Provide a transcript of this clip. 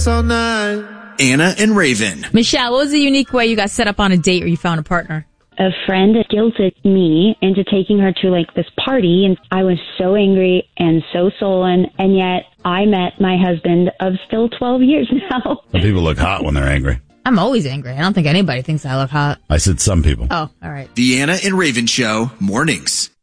dance all night. Anna and Raven. Michelle, what was the unique way you got set up on a date or you found a partner? A friend guilted me into taking her to like this party, and I was so angry and so sullen, and yet I met my husband of still 12 years now. Some people look hot when they're angry. I'm always angry. I don't think anybody thinks I look hot. I said some people. Oh, all right. The Anna and Raven Show, mornings.